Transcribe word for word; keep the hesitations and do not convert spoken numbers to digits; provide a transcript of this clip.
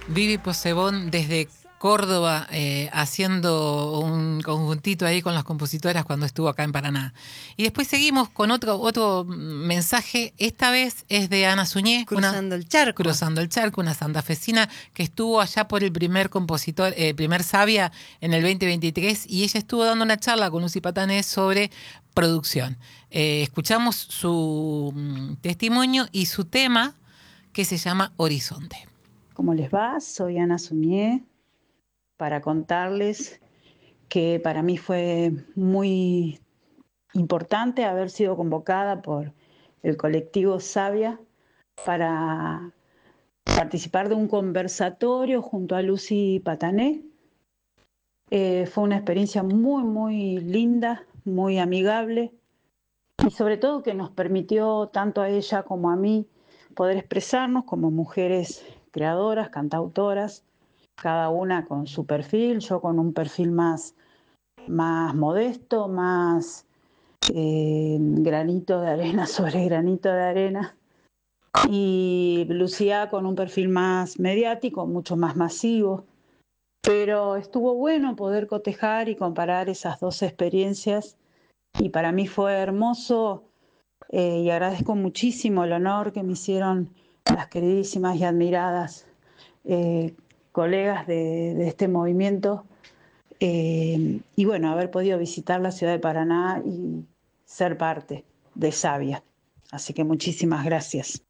Vivi Posebón desde Córdoba, eh, haciendo un conjuntito ahí con las compositoras cuando estuvo acá en Paraná. Y después seguimos con otro, otro mensaje. Esta vez es de Ana Suñé, Cruzando una, el charco. Cruzando el charco, una santafesina que estuvo allá por el primer compositor, eh, primer Sabia en el veinte veintitrés, y ella estuvo dando una charla con Lucy Patanés sobre producción. Eh, escuchamos su mm, testimonio y su tema, que se llama Horizonte. ¿Cómo les va? Soy Ana Suñé, para contarles que para mí fue muy importante haber sido convocada por el colectivo Sabia para participar de un conversatorio junto a Lucy Patané. Eh, fue una experiencia muy, muy linda, muy amigable, y sobre todo que nos permitió tanto a ella como a mí poder expresarnos como mujeres creadoras, cantautoras, cada una con su perfil, yo con un perfil más, más modesto, más eh, granito de arena sobre granito de arena, y Lucía con un perfil más mediático, mucho más masivo. Pero estuvo bueno poder cotejar y comparar esas dos experiencias, y para mí fue hermoso, eh, y agradezco muchísimo el honor que me hicieron las queridísimas y admiradas eh, colegas de, de este movimiento, eh, y bueno, haber podido visitar la ciudad de Paraná y ser parte de Sabia. Así que muchísimas gracias.